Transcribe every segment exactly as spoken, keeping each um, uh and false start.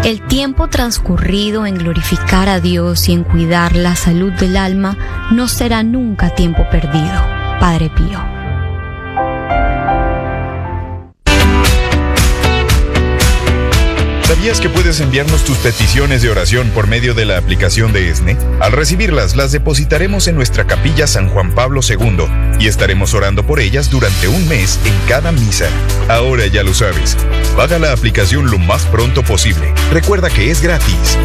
El tiempo transcurrido en glorificar a Dios y en cuidar la salud del alma no será nunca tiempo perdido. Padre Pío. ¿Sabías que puedes enviarnos tus peticiones de oración por medio de la aplicación de ESNE? Al recibirlas, las depositaremos en nuestra capilla San Juan Pablo segundo y estaremos orando por ellas durante un mes en cada misa. Ahora ya lo sabes. Baja la aplicación lo más pronto posible. Recuerda que es gratis.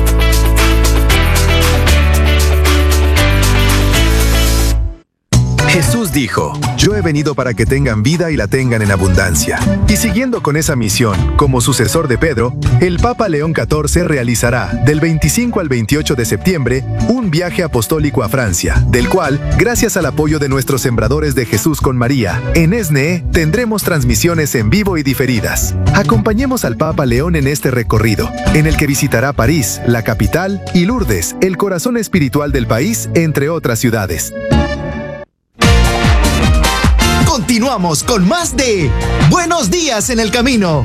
Jesús dijo, yo he venido para que tengan vida y la tengan en abundancia. Y siguiendo con esa misión, como sucesor de Pedro, el Papa León catorce realizará, del veinticinco al veintiocho de septiembre, un viaje apostólico a Francia, del cual, gracias al apoyo de nuestros sembradores de Jesús con María, en ESNE tendremos transmisiones en vivo y diferidas. Acompañemos al Papa León en este recorrido, en el que visitará París, la capital, y Lourdes, el corazón espiritual del país, entre otras ciudades. Continuamos con más de Buenos Días en el Camino.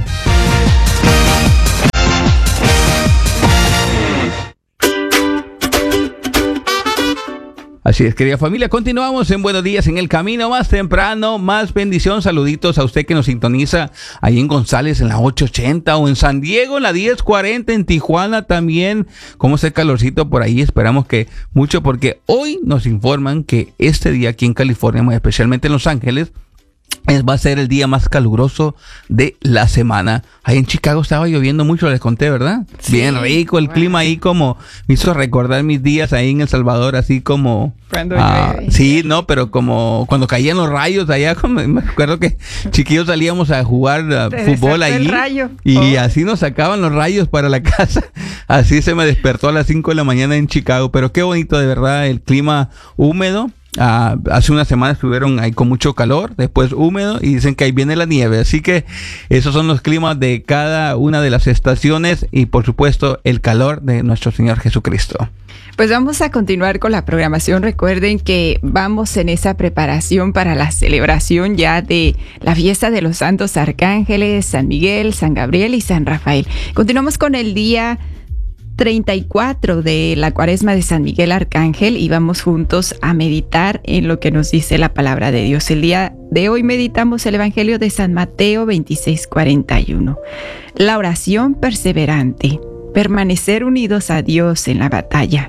Así es, querida familia, continuamos en Buenos Días en el Camino, más temprano, más bendición. Saluditos a usted que nos sintoniza ahí en González en la ocho ochenta o en San Diego en la diez cuarenta, en Tijuana también. Como ese calorcito por ahí, esperamos que mucho, porque hoy nos informan que este día aquí en California, muy especialmente en Los Ángeles, Es, va a ser el día más caluroso de la semana. Ahí en Chicago estaba lloviendo mucho, les conté, ¿verdad? Sí, bien rico el wow. clima ahí, como me hizo recordar mis días ahí en El Salvador, así como... Ah, sí, no, pero como cuando caían los rayos allá, como, me acuerdo que chiquillos salíamos a jugar uh, fútbol ahí y oh. así nos sacaban los rayos para la casa. Así se me despertó a las cinco de la mañana en Chicago, pero qué bonito de verdad, el clima húmedo. Uh, hace unas semanas estuvieron ahí con mucho calor, después húmedo, y dicen que ahí viene la nieve. Así que esos son los climas de cada una de las estaciones y por supuesto el calor de nuestro Señor Jesucristo. Pues vamos a continuar con la programación. Recuerden que vamos en esa preparación para la celebración ya de la fiesta de los santos arcángeles, San Miguel, San Gabriel y San Rafael. Continuamos con el día treinta y cuatro de la cuaresma de San Miguel Arcángel y vamos juntos a meditar en lo que nos dice la palabra de Dios. El día de hoy meditamos el Evangelio de San Mateo veintiséis cuarenta y uno. La oración perseverante, permanecer unidos a Dios en la batalla.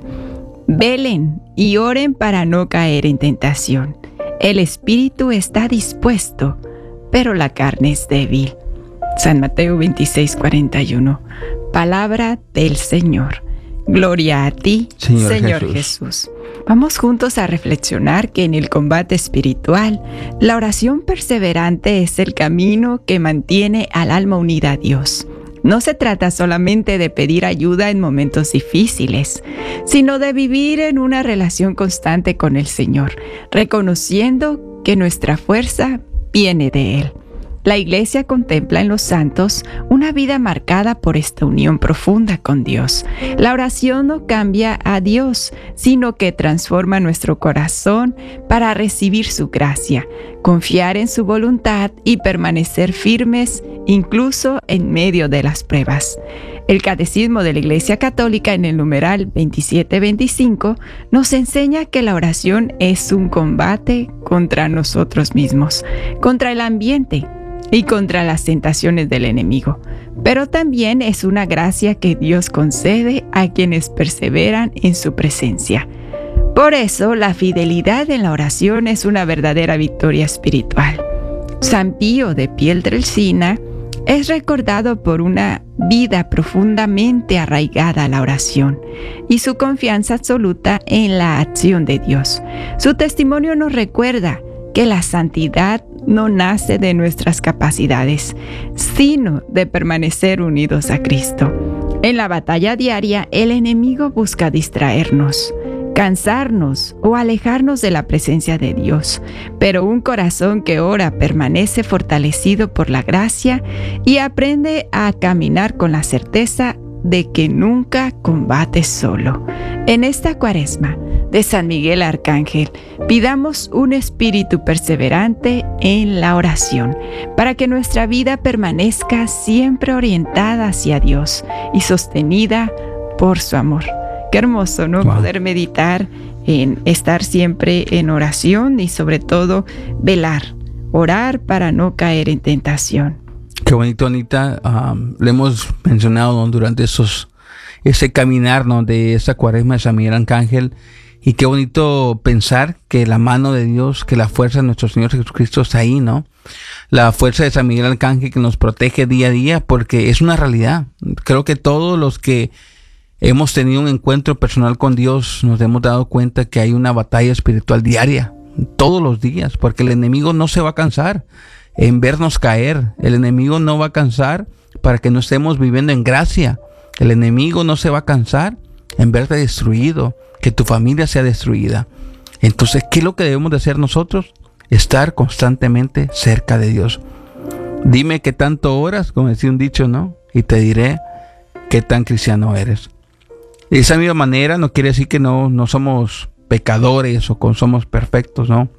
Velen y oren para no caer en tentación. El espíritu está dispuesto, pero la carne es débil. San Mateo veintiséis cuarenta y uno. Palabra del Señor. Gloria a ti, Señor, Señor Jesús. Jesús. Vamos juntos a reflexionar que en el combate espiritual, la oración perseverante es el camino que mantiene al alma unida a Dios. No se trata solamente de pedir ayuda en momentos difíciles, sino de vivir en una relación constante con el Señor, reconociendo que nuestra fuerza viene de Él. La Iglesia contempla en los santos una vida marcada por esta unión profunda con Dios. La oración no cambia a Dios, sino que transforma nuestro corazón para recibir su gracia, confiar en su voluntad y permanecer firmes incluso en medio de las pruebas. El Catecismo de la Iglesia Católica en el numeral veintisiete veinticinco nos enseña que la oración es un combate contra nosotros mismos, contra el ambiente y contra las tentaciones del enemigo, pero también es una gracia que Dios concede a quienes perseveran en su presencia. Por eso, la fidelidad en la oración es una verdadera victoria espiritual. San Pío de Pietrelcina es recordado por una vida profundamente arraigada a la oración y su confianza absoluta en la acción de Dios. Su testimonio nos recuerda que la santidad no nace de nuestras capacidades, sino de permanecer unidos a Cristo. En la batalla diaria, el enemigo busca distraernos, cansarnos o alejarnos de la presencia de Dios, pero un corazón que ora permanece fortalecido por la gracia y aprende a caminar con la certeza de que nunca combate solo. En esta cuaresma de San Miguel Arcángel, Pidamos un espíritu perseverante en la oración, para que nuestra vida permanezca siempre orientada hacia Dios y sostenida por su amor. Qué hermoso, ¿no? Wow. Poder meditar en estar siempre en oración y sobre todo velar, orar para no caer en tentación. Qué bonito, Anita. Um, le hemos mencionado, ¿no?, durante esos, ese caminar, ¿no?, de esa cuaresma de San Miguel Arcángel. Y qué bonito pensar que la mano de Dios, que la fuerza de nuestro Señor Jesucristo está ahí, ¿no? La fuerza de San Miguel Arcángel que nos protege día a día, porque es una realidad. Creo que todos los que hemos tenido un encuentro personal con Dios nos hemos dado cuenta que hay una batalla espiritual diaria, todos los días, porque el enemigo no se va a cansar en vernos caer. El enemigo no va a cansar para que no estemos viviendo en gracia. El enemigo no se va a cansar en verte destruido, que tu familia sea destruida. Entonces, ¿qué es lo que debemos de hacer nosotros? Estar constantemente cerca de Dios. Dime qué tanto oras, como decía un dicho, ¿no? Y te diré qué tan cristiano eres. De esa misma manera no quiere decir que no, no somos pecadores o que somos perfectos, ¿no?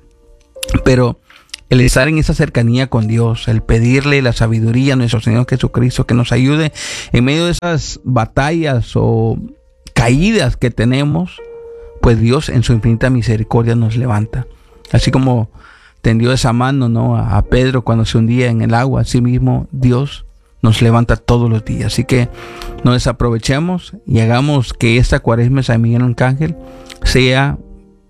Pero el estar en esa cercanía con Dios, el pedirle la sabiduría a nuestro Señor Jesucristo que nos ayude en medio de esas batallas o caídas que tenemos, pues Dios en su infinita misericordia nos levanta. Así como tendió esa mano, ¿no?, a, a Pedro cuando se hundía en el agua, así mismo Dios nos levanta todos los días. Así que no desaprovechemos y hagamos que esta cuaresma de San Miguel Arcángel sea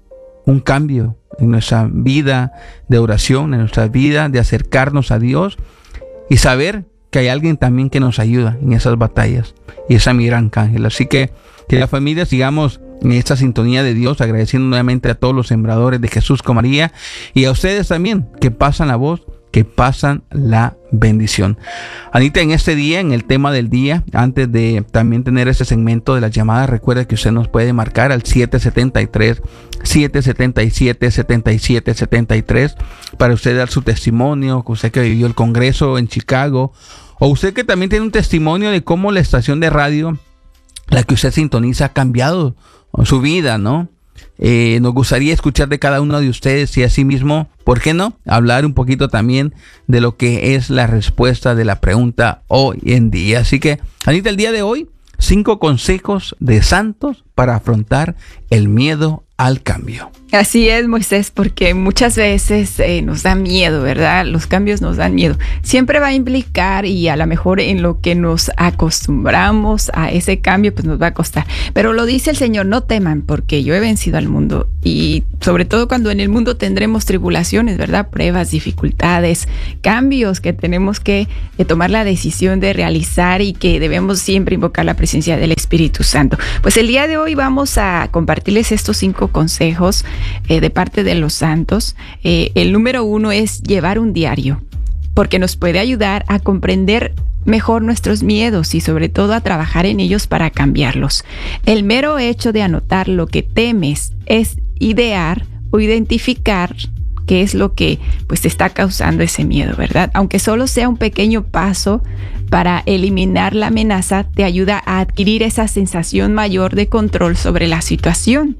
un cambio en nuestra vida de oración, en nuestra vida de acercarnos a Dios y saber que hay alguien también que nos ayuda en esas batallas, y es San Miguel Arcángel. Así que que la familia sigamos en esta sintonía de Dios, agradeciendo nuevamente a todos los sembradores de Jesús con María y a ustedes también que pasan la voz, que pasan la bendición. Anita, en este día, en el tema del día, antes de también tener este segmento de las llamadas, recuerda que usted nos puede marcar al siete siete tres, siete siete siete, siete siete siete tres para usted dar su testimonio, usted que vivió el congreso en Chicago, o usted que también tiene un testimonio de cómo la estación de radio, la que usted sintoniza, ha cambiado su vida, ¿no? Eh, nos gustaría escuchar de cada uno de ustedes y asimismo, ¿por qué no?, hablar un poquito también de lo que es la respuesta de la pregunta hoy en día. Así que, Anita, el día de hoy, cinco consejos de santos para afrontar el miedo al cambio. Así es, Moisés, porque muchas veces eh, nos da miedo, ¿verdad? Los cambios nos dan miedo. Siempre va a implicar, y a lo mejor en lo que nos acostumbramos a ese cambio, pues nos va a costar. Pero lo dice el Señor, no teman, porque yo he vencido al mundo. Y sobre todo cuando en el mundo tendremos tribulaciones, ¿verdad? Pruebas, dificultades, cambios que tenemos que eh, tomar la decisión de realizar y que debemos siempre invocar la presencia del Espíritu Santo. Pues el día de hoy vamos a compartirles estos cinco consejos Eh, de parte de los santos. Eh, el número uno es llevar un diario, porque nos puede ayudar a comprender mejor nuestros miedos y sobre todo a trabajar en ellos para cambiarlos. El mero hecho de anotar lo que temes es idear o identificar qué es lo que pues te está causando ese miedo, ¿verdad? Aunque solo sea un pequeño paso para eliminar la amenaza, te ayuda a adquirir esa sensación mayor de control sobre la situación.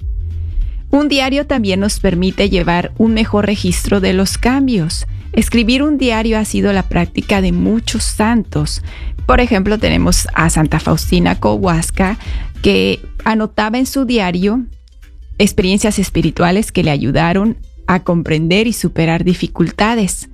Un diario también nos permite llevar un mejor registro de los cambios. Escribir un diario ha sido la práctica de muchos santos. Por ejemplo, tenemos a Santa Faustina Kowalska, que anotaba en su diario experiencias espirituales que le ayudaron a comprender y superar dificultades.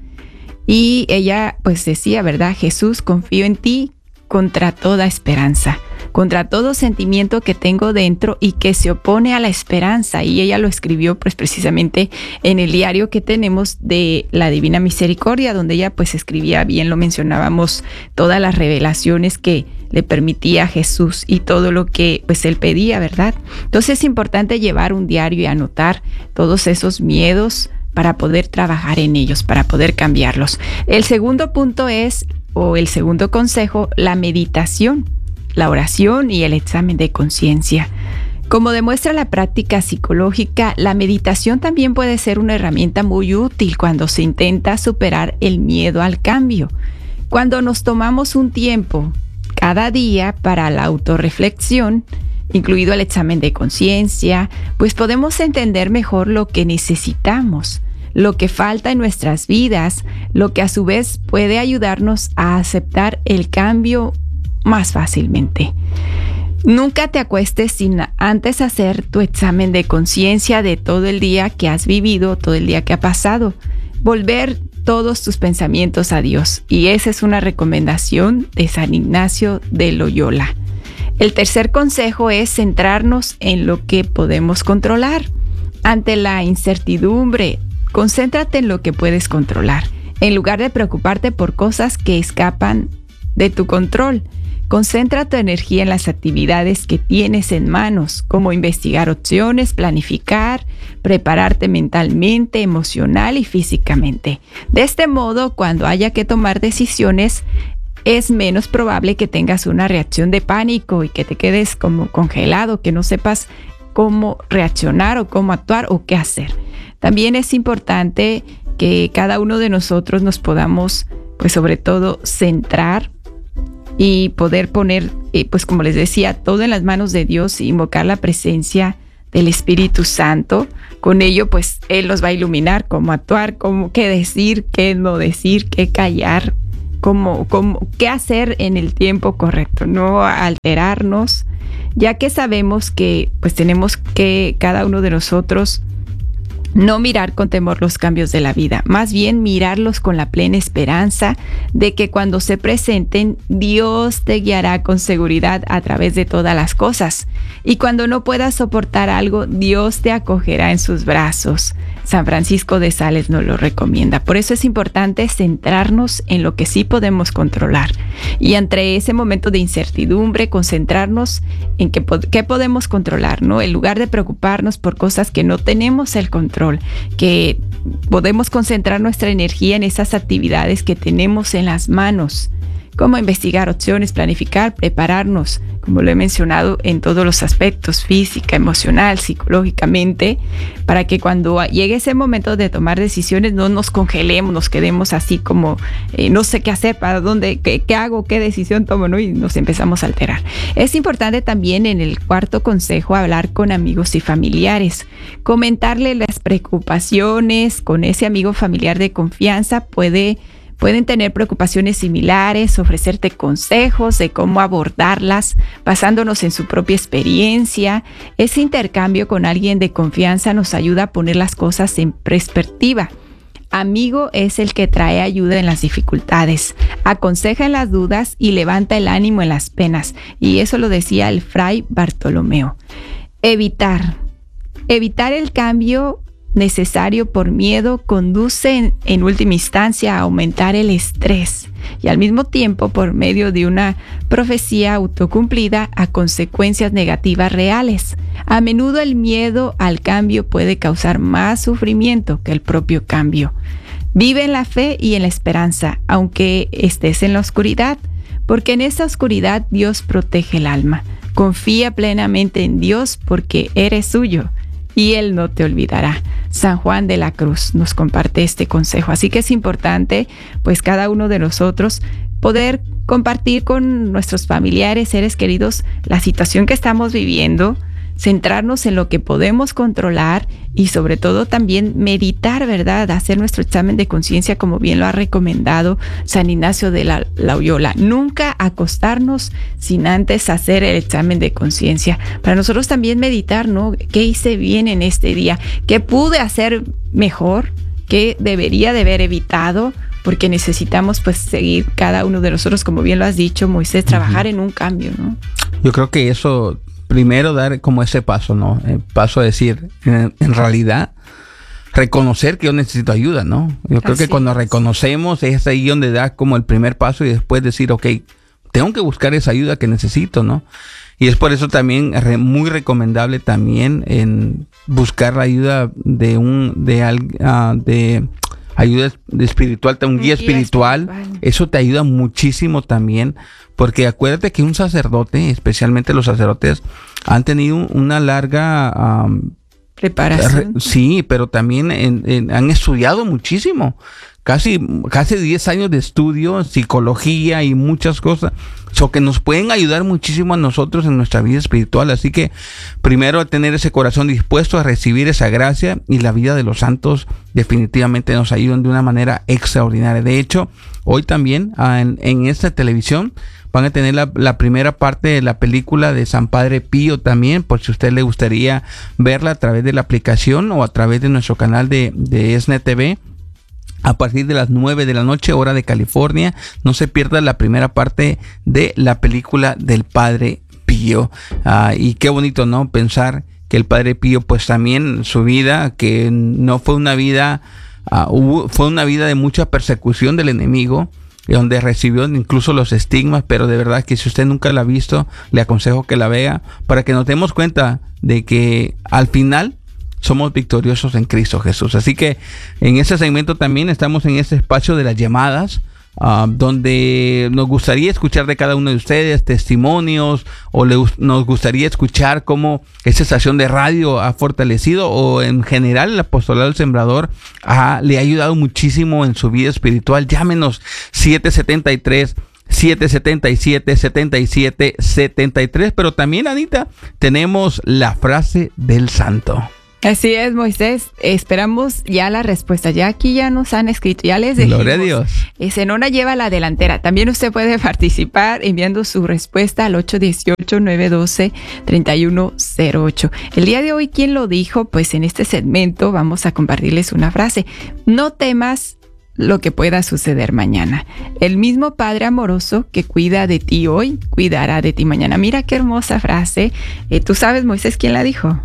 Y ella pues decía, ¿verdad? Jesús, confío en ti contra toda esperanza, contra todo sentimiento que tengo dentro y que se opone a la esperanza. Y ella lo escribió pues precisamente en el diario que tenemos de la Divina Misericordia, donde ella pues escribía, bien lo mencionábamos, todas las revelaciones que le permitía Jesús y todo lo que pues él pedía, ¿verdad? Entonces es importante llevar un diario y anotar todos esos miedos para poder trabajar en ellos, para poder cambiarlos. El segundo punto es, o el segundo consejo, la meditación, la oración y el examen de conciencia. Como demuestra la práctica psicológica, la meditación también puede ser una herramienta muy útil cuando se intenta superar el miedo al cambio. Cuando nos tomamos un tiempo cada día para la autorreflexión incluido el examen de conciencia, pues podemos entender mejor lo que necesitamos, lo que falta en nuestras vidas, lo que a su vez puede ayudarnos a aceptar el cambio más fácilmente. Nunca te acuestes sin antes hacer tu examen de conciencia de todo el día que has vivido, todo el día que ha pasado. Volver todos tus pensamientos a Dios. Y esa es una recomendación de San Ignacio de Loyola. El tercer consejo es centrarnos en lo que podemos controlar. Ante la incertidumbre, concéntrate en lo que puedes controlar, en lugar de preocuparte por cosas que escapan de tu control. Concentra tu energía en las actividades que tienes en manos, como investigar opciones, planificar, prepararte mentalmente, emocional y físicamente. De este modo, cuando haya que tomar decisiones, es menos probable que tengas una reacción de pánico y que te quedes como congelado, que no sepas cómo reaccionar o cómo actuar o qué hacer. También es importante que cada uno de nosotros nos podamos, pues sobre todo, centrar y poder poner, eh, pues como les decía, todo en las manos de Dios e invocar la presencia del Espíritu Santo. Con ello, pues Él nos va a iluminar cómo actuar, cómo, qué decir, qué no decir, qué callar, cómo, cómo, qué hacer en el tiempo correcto, no alterarnos, ya que sabemos que pues tenemos que cada uno de nosotros no mirar con temor los cambios de la vida, más bien mirarlos con la plena esperanza de que cuando se presenten, Dios te guiará con seguridad a través de todas las cosas. Y cuando no puedas soportar algo, Dios te acogerá en sus brazos. San Francisco de Sales nos lo recomienda. Por eso es importante centrarnos en lo que sí podemos controlar. Y entre ese momento de incertidumbre, concentrarnos en qué, qué podemos controlar, ¿no? En lugar de preocuparnos por cosas que no tenemos el control, que podemos concentrar nuestra energía en esas actividades que tenemos en las manos, como investigar opciones, planificar, prepararnos, como lo he mencionado, en todos los aspectos, física, emocional, psicológicamente, para que cuando llegue ese momento de tomar decisiones no nos congelemos, nos quedemos así como eh, no sé qué hacer, para dónde, qué, qué hago, qué decisión tomo, ¿no? Y nos empezamos a alterar. Es importante también en el cuarto consejo hablar con amigos y familiares, comentarle las preocupaciones con ese amigo familiar de confianza. Puede Pueden tener preocupaciones similares, ofrecerte consejos de cómo abordarlas, basándonos en su propia experiencia. Ese intercambio con alguien de confianza nos ayuda a poner las cosas en perspectiva. Amigo es el que trae ayuda en las dificultades, aconseja en las dudas y levanta el ánimo en las penas. Y eso lo decía el fray Bartolomeo. Evitar. Evitar el cambio necesario por miedo conduce en, en última instancia a aumentar el estrés y al mismo tiempo, por medio de una profecía autocumplida, a consecuencias negativas reales. A menudo el miedo al cambio puede causar más sufrimiento que el propio cambio. Vive en la fe y en la esperanza, aunque estés en la oscuridad, porque en esa oscuridad Dios protege el alma. Confía plenamente en Dios porque eres suyo y Él no te olvidará. San Juan de la Cruz nos comparte este consejo. Así que es importante, pues cada uno de nosotros, poder compartir con nuestros familiares, seres queridos, la situación que estamos viviendo, centrarnos en lo que podemos controlar y sobre todo también meditar, ¿verdad? Hacer nuestro examen de conciencia, como bien lo ha recomendado San Ignacio de la Loyola. Nunca acostarnos sin antes hacer el examen de conciencia. Para nosotros también meditar, ¿no? ¿Qué hice bien en este día? ¿Qué pude hacer mejor? ¿Qué debería de haber evitado? Porque necesitamos pues seguir cada uno de nosotros, como bien lo has dicho, Moisés, trabajar uh-huh. en un cambio, ¿no? Yo creo que eso, primero dar como ese paso, ¿no? El paso a decir, en, en realidad, reconocer que yo necesito ayuda, ¿no? Yo creo Así que cuando es. reconocemos es ahí donde da como el primer paso y después decir, ok, tengo que buscar esa ayuda que necesito, ¿no? Y es por eso también re, muy recomendable también en buscar la ayuda de un, de, uh, de ayuda de espiritual, un guía, guía espiritual. espiritual. Eso te ayuda muchísimo también, porque acuérdate que un sacerdote, especialmente los sacerdotes, han tenido una larga um, preparación. Sí, pero también en, en, han estudiado muchísimo. Casi, casi diez años de estudio, psicología y muchas cosas, so que nos pueden ayudar muchísimo a nosotros en nuestra vida espiritual. Así que primero tener ese corazón dispuesto a recibir esa gracia, y la vida de los santos definitivamente nos ayudan de una manera extraordinaria. De hecho, hoy también en, en esta televisión van a tener la, la primera parte de la película de San Padre Pío también, por si a usted le gustaría verla a través de la aplicación o a través de nuestro canal de, de ESNE T V. A partir de las nueve de la noche, hora de California. No se pierda la primera parte de la película del Padre Pío. Uh, y qué bonito, ¿no? Pensar que el Padre Pío, pues también su vida, que no fue una vida, uh, hubo, fue una vida de mucha persecución del enemigo, donde recibió incluso los estigmas, pero de verdad que si usted nunca la ha visto, le aconsejo que la vea, para que nos demos cuenta de que al final somos victoriosos en Cristo Jesús. Así que en ese segmento también estamos en ese espacio de las llamadas, uh, donde nos gustaría escuchar de cada uno de ustedes testimonios, o le, nos gustaría escuchar cómo esa estación de radio ha fortalecido, o en general el apostolado del Sembrador ha, le ha ayudado muchísimo en su vida espiritual. Llámenos siete siete tres, siete siete siete, siete siete siete tres. Pero también, Anita, tenemos la frase del santo. Así es, Moisés. Esperamos ya la respuesta. Ya aquí ya nos han escrito, ya les dijimos. Gloria a Dios. Zenona lleva la delantera. También usted puede participar enviando su respuesta al ocho uno ocho, nueve uno dos, tres uno cero ocho. El día de hoy, ¿quién lo dijo? Pues en este segmento vamos a compartirles una frase. No temas lo que pueda suceder mañana. El mismo Padre amoroso que cuida de ti hoy, cuidará de ti mañana. Mira qué hermosa frase. Eh, ¿Tú sabes, Moisés, quién la dijo?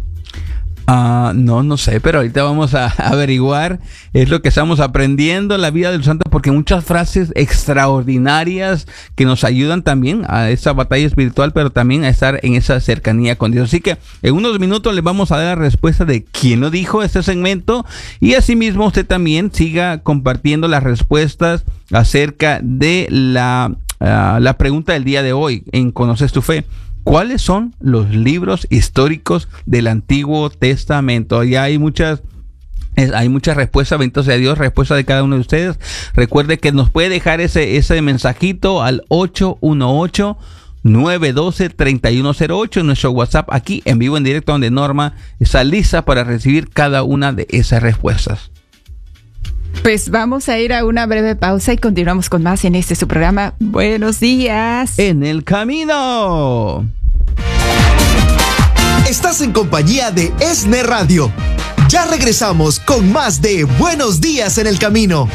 Uh, no, no sé, pero ahorita vamos a averiguar. Es lo que estamos aprendiendo en la vida del santo, porque muchas frases extraordinarias que nos ayudan también a esa batalla espiritual, pero también a estar en esa cercanía con Dios. Así que en unos minutos les vamos a dar la respuesta de quién lo dijo este segmento, y asimismo usted también siga compartiendo las respuestas acerca de la, uh, la pregunta del día de hoy en Conoces tu Fe. ¿Cuáles son los libros históricos del Antiguo Testamento? Ya hay muchas, hay muchas respuestas, bendito sea Dios, respuesta de cada uno de ustedes. Recuerde que nos puede dejar ese, ese mensajito al ocho uno ocho, nueve uno dos, tres uno cero ocho en nuestro WhatsApp, aquí en vivo en directo, donde Norma está lista para recibir cada una de esas respuestas. Pues vamos a ir a una breve pausa y continuamos con más en este su programa. Buenos días. En el camino. Estás en compañía de ESNE Radio. Ya regresamos con más de Buenos Días en el Camino.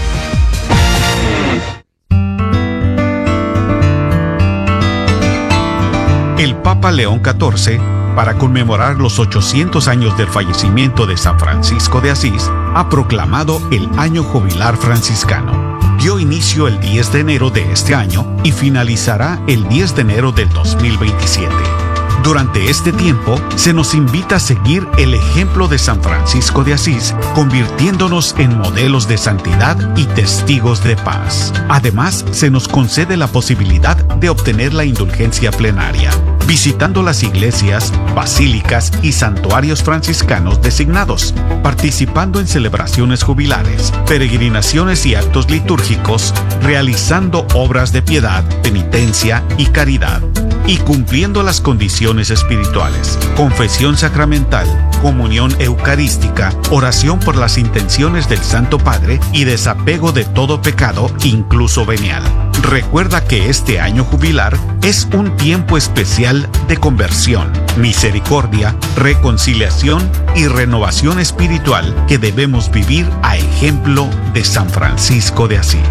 El Papa León catorce, para conmemorar los ochocientos años del fallecimiento de San Francisco de Asís, ha proclamado el Año Jubilar Franciscano. Dio inicio el diez de enero de este año y finalizará el diez de enero del dos mil veintisiete. Durante este tiempo, se nos invita a seguir el ejemplo de San Francisco de Asís, convirtiéndonos en modelos de santidad y testigos de paz. Además, se nos concede la posibilidad de obtener la indulgencia plenaria, visitando las iglesias, basílicas y santuarios franciscanos designados, participando en celebraciones jubilares, peregrinaciones y actos litúrgicos, realizando obras de piedad, penitencia y caridad, y cumpliendo las condiciones espirituales: confesión sacramental, comunión eucarística, oración por las intenciones del Santo Padre y desapego de todo pecado, incluso venial. Recuerda que este año jubilar es un tiempo especial de conversión, misericordia, reconciliación y renovación espiritual que debemos vivir a ejemplo de San Francisco de Asís.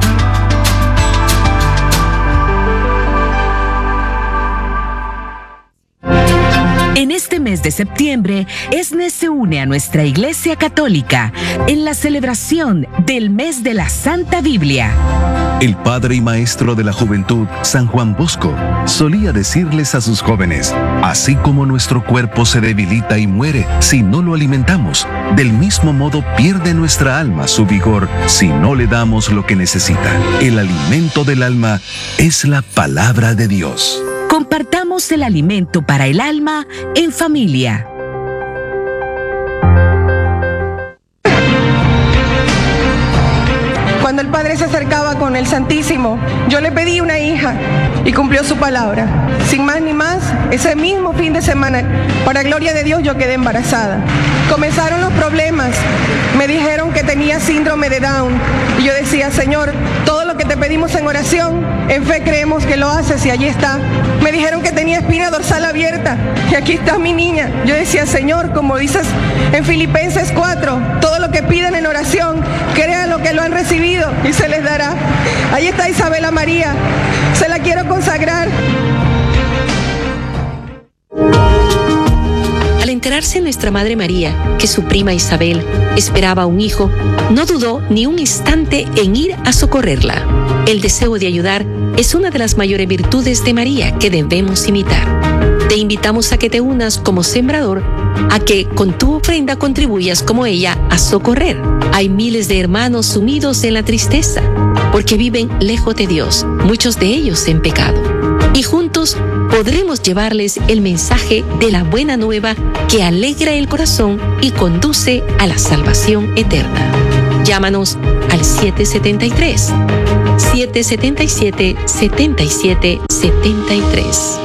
En este mes de septiembre, ESNE se une a nuestra Iglesia Católica en la celebración del Mes de la Santa Biblia. El padre y maestro de la juventud, San Juan Bosco, solía decirles a sus jóvenes: así como nuestro cuerpo se debilita y muere si no lo alimentamos, del mismo modo pierde nuestra alma su vigor si no le damos lo que necesita. El alimento del alma es la palabra de Dios. Compartamos el alimento para el alma en familia. cuando el Padre se acercaba con el Santísimo, yo le pedí una hija y cumplió su palabra. Sin más ni más, ese mismo fin de semana, para gloria de Dios, yo quedé embarazada. Comenzaron los problemas. Me dijeron que tenía síndrome de Down. Y yo decía, Señor, todo lo que te pedimos en oración, en fe creemos que lo haces, y allí está. Me dijeron que tenía espina dorsal abierta, y aquí está mi niña. Yo decía, Señor, como dices en Filipenses cuatro, todo lo que piden en oración, crean lo que lo han recibido y se les dará. Ahí está Isabela María, se la quiero consagrar. Al enterarse nuestra Madre María que su prima Isabel esperaba un hijo, no dudó ni un instante en ir a socorrerla. El deseo de ayudar es una de las mayores virtudes de María que debemos imitar. Te invitamos a que te unas como sembrador, a que con tu ofrenda contribuyas como ella a socorrer. Hay miles de hermanos sumidos en la tristeza, porque viven lejos de Dios, muchos de ellos en pecado. Y juntos podremos llevarles el mensaje de la buena nueva que alegra el corazón y conduce a la salvación eterna. Llámanos al siete siete tres, siete siete siete, siete siete siete tres.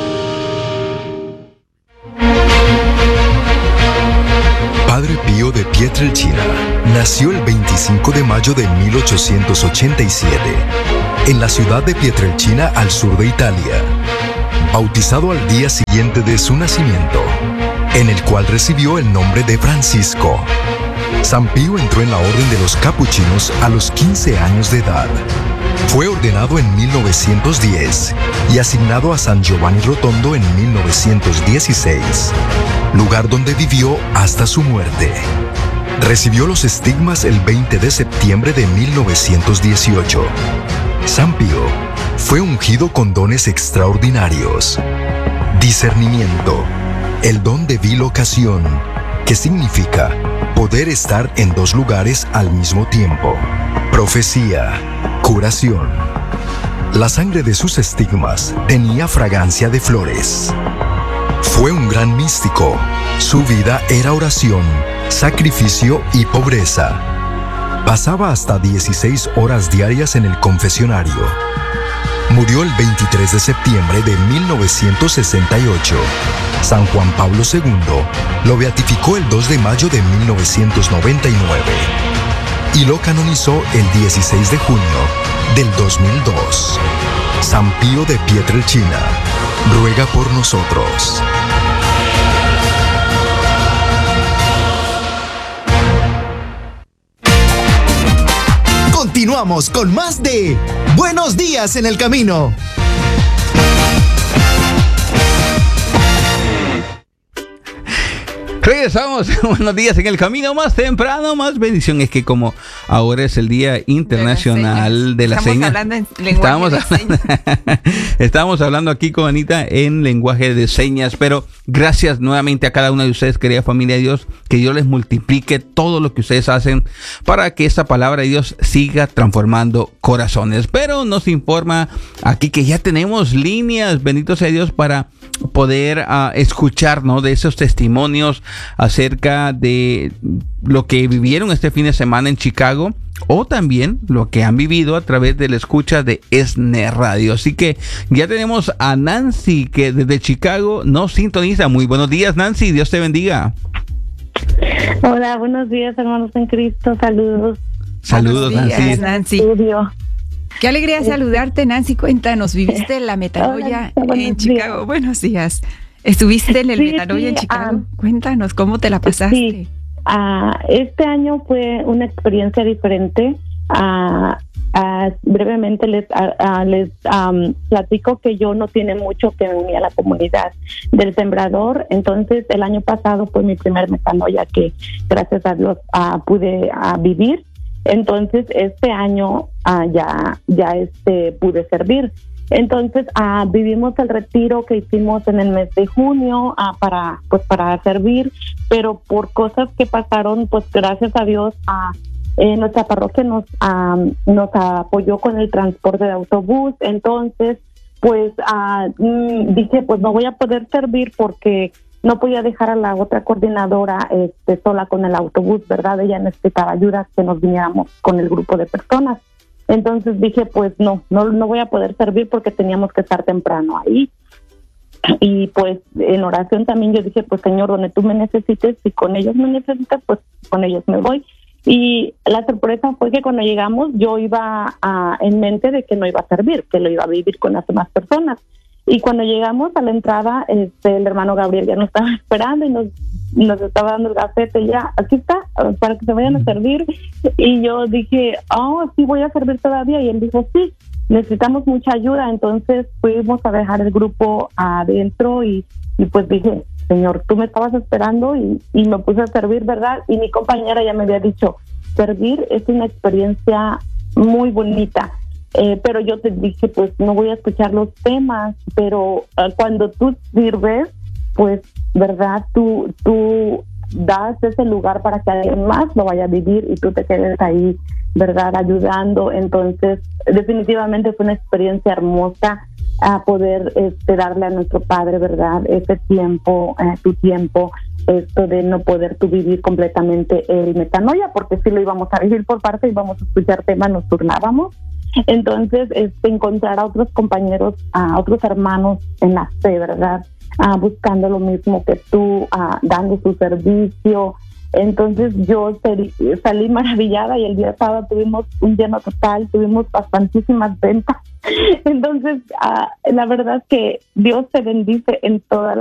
Padre Pío de Pietrelcina nació el veinticinco de mayo de mil ochocientos ochenta y siete en la ciudad de Pietrelcina, al sur de Italia. Bautizado al día siguiente de su nacimiento, en el cual recibió el nombre de Francisco. San Pío entró en la orden de los capuchinos a los quince años de edad. Fue ordenado en mil novecientos diez y asignado a San Giovanni Rotondo en mil novecientos dieciséis, lugar donde vivió hasta su muerte. Recibió los estigmas el veinte de septiembre de mil novecientos dieciocho. San Pío fue ungido con dones extraordinarios: discernimiento, el don de bilocación, que significa poder estar en dos lugares al mismo tiempo; profecía, curación. La sangre de sus estigmas tenía fragancia de flores. Fue un gran místico. Su vida era oración, sacrificio y pobreza. Pasaba hasta dieciséis horas diarias en el confesionario. Murió el veintitrés de septiembre de mil novecientos sesenta y ocho. San Juan Pablo segundo lo beatificó el dos de mayo de mil novecientos noventa y nueve y lo canonizó el dieciséis de junio del dos mil dos. San Pío de Pietrelcina, ruega por nosotros. Continuamos con más de Buenos Días en el Camino. Regresamos, buenos días en el camino, más temprano, más bendición. Es que como ahora es el Día Internacional de las Señas, estábamos hablando, estábamos hablando aquí con Anita en lenguaje de señas, pero gracias nuevamente a cada una de ustedes, querida familia de Dios, que Dios les multiplique todo lo que ustedes hacen para que esta palabra de Dios siga transformando corazones. Pero nos informa aquí que ya tenemos líneas, bendito sea Dios, para poder uh, escuchar, ¿no?, de esos testimonios acerca de lo que vivieron este fin de semana en Chicago, o también lo que han vivido a través de la escucha de ESNE Radio. Así que ya tenemos a Nancy, que desde Chicago nos sintoniza. Muy buenos días, Nancy, Dios te bendiga. Hola, buenos días, hermanos en Cristo, saludos. Saludos, buenos días, Nancy. Nancy. Qué alegría saludarte, Nancy. Cuéntanos, ¿viviste la metanoia Hola, en Chicago? días. Buenos días. ¿Estuviste en el Sí, metanoia sí, en Chicago? um, Cuéntanos, ¿cómo te la pasaste? Sí, uh, este año fue una experiencia diferente. Uh, uh, brevemente les, uh, uh, les um, platico que yo no tiene mucho que unir a la comunidad del Sembrador. Entonces, el año pasado fue mi primer metanoia que, gracias a Dios, uh, pude uh, vivir. Entonces, este año uh, ya, ya este, pude servir. Entonces, uh, vivimos el retiro que hicimos en el mes de junio uh, para, pues, para servir, pero por cosas que pasaron, pues gracias a Dios, uh, eh, nuestra parroquia nos, uh, nos apoyó con el transporte de autobús. Entonces, pues uh, dije, pues no voy a poder servir porque no podía dejar a la otra coordinadora este, sola con el autobús, ¿verdad? Ella necesitaba ayuda, que nos viniéramos con el grupo de personas. Entonces dije, pues no, no, no voy a poder servir porque teníamos que estar temprano ahí. Y pues en oración también yo dije, pues Señor, donde tú me necesites, si con ellos me necesitas, pues con ellos me voy. Y la sorpresa fue que cuando llegamos yo iba a, en mente de que no iba a servir, que lo iba a vivir con las demás personas. Y cuando llegamos a la entrada, este, el hermano Gabriel ya nos estaba esperando y nos, nos estaba dando el gafete, ya, aquí está, para que se vayan a servir. Y yo dije, oh, sí, voy a servir todavía. Y él dijo, sí, necesitamos mucha ayuda. Entonces fuimos a dejar el grupo adentro y, y pues dije, Señor, tú me estabas esperando y, y me puse a servir, ¿verdad? Y mi compañera ya me había dicho, servir es una experiencia muy bonita. Eh, pero yo te dije, pues no voy a escuchar los temas, pero uh, cuando tú sirves, pues, ¿verdad? Tú, tú das ese lugar para que alguien más lo vaya a vivir y tú te quedes ahí, ¿verdad? Ayudando. Entonces, definitivamente fue una experiencia hermosa a poder este, darle a nuestro Padre, ¿verdad? Ese tiempo, eh, tu tiempo, esto de no poder tú vivir completamente el metanoia, porque si lo íbamos a vivir por parte, íbamos a escuchar temas, nos turnábamos. Entonces, este, encontrar a otros compañeros, a otros hermanos en la fe, ¿verdad? Ah, buscando lo mismo que tú, ah, dando su servicio. Entonces yo salí, salí maravillada y el día sábado tuvimos un lleno total, tuvimos bastantísimas ventas. Entonces, ah, la verdad es que Dios te bendice en todas las